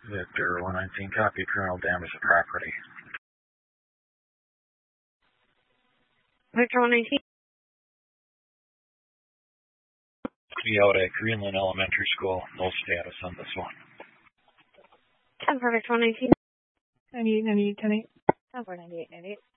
Victor 119, copy, criminal damage to property. Victor 119. Be out at Greenland Elementary School. No status on this one. 10 for Victor 119. 98, 98, 10 8. 10 for 98, 98.